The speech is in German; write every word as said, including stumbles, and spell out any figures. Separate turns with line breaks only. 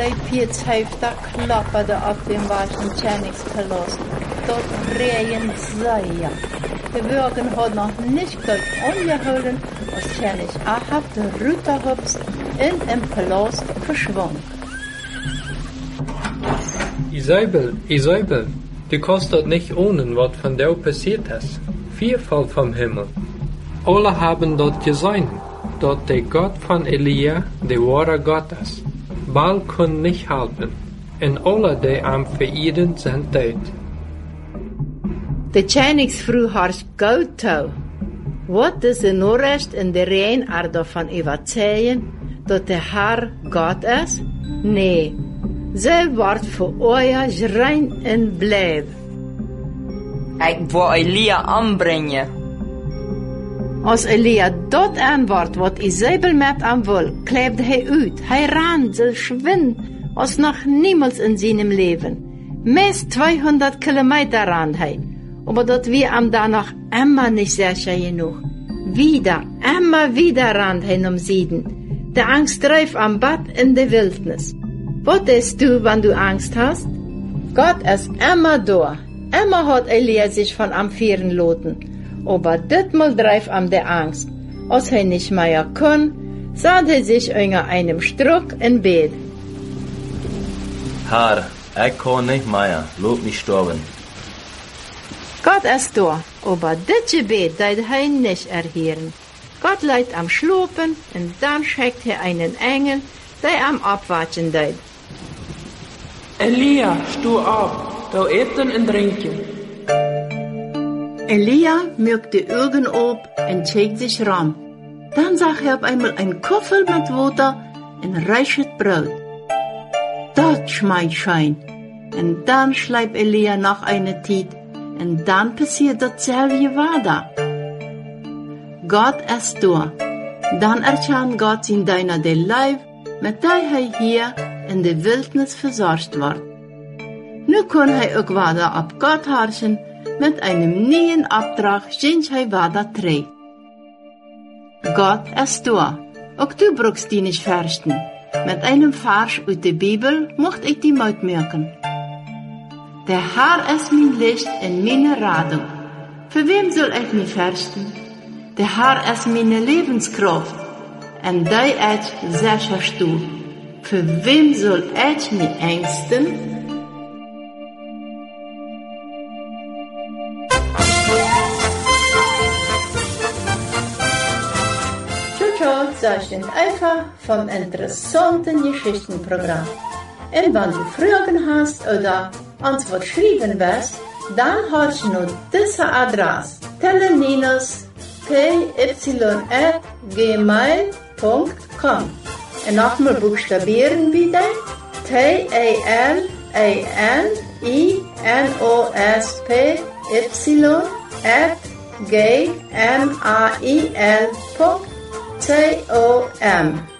die Pietshäufter klapperte auf dem weichen Tschernigspalast. Dort rehen sie. Die Würgen hat noch nicht dort angeholt, als Tschernich Ahab der Rüterhübs in dem Palast verschwand.
Isabel, Isabel, du kannst dort nicht ohne, was von dir passiert ist. Vierfall vom Himmel. Alle haben dort gesehen, dort der Gott von Elia, der wahre Gott ist. Baal kann nicht helfen, und alle, die am verirren, sind tot.
De Tschernigfrau harsch Goutau. Wat is de Norrecht in de Rijn er davon überzeugen, dat de Herr Gott ist? Nee, sie wordt voor euer schrein en blijf.
Ik wil Elia aanbrengen.
Als Elia dat antwoord wat Isabel met hem wil, kleeft hij uit. Hij rent, ze schwindt, als nog niemals in seinem Leben. Meest zweihundert Kilometer ran hij. Aber dat wir am da noch immer nicht sicher genug. Wieder, immer wieder rannt hin um Süden. Der Angst treif am Bad in der Wildnis. Was tust du, wenn du Angst hast? Gott ist immer da. Immer hat Elia sich von am Vieren loten. Aber ditmal treif am der Angst. Als er nicht mehr kann, sah er sich unter einem Struck in Bett.
Herr, ich kann nicht mehr, lob mich sterben.
Gott ist da, aber dit Gebet deit er nicht erhören. Gott leidt am Schlopen und dann schickt er einen Engel, der am Abwarten deit.
Elia, stu ab, du eten und trinken.
Elia mögt die Augen ab und checkt sich ran. Dann sah er auf einmal ein Koffer mit Wasser und reiches Brot. Dort schmeißt Schein. Und dann schleibt Elia noch eine Zeit. Und dann passiert dasselbe weiter. Gott ist da. Dann erscheint Gott in deiner der Leib, mit der er hier in der Wildnis versorgt wird. Nu kann er auch weiter ab Gott herrschen, mit einem neuen Auftrag, den er weiter trägt. Gott ist da. Auch du brauchst die nicht fürchten. Mit einem Vers aus der Bibel möchte ich die Maut merken. Der Herr ist mein Licht und meine Rettung. Für wem soll ich mich fürchten? Der Herr ist meine Lebenskraft. Und die ich sicherst du. Für wem soll ich mich ängsten?
Ciao, das ist einfach vom interessanten Geschichtenprogramm. Und wenn du Fragen hast oder uns was schreiben willst, dann hast du nur diese Adresse: teleninus p y at gmail punkt com. Und nochmal buchstabieren bitte: T E L E N I N O S P Y at g m a i l punkt com.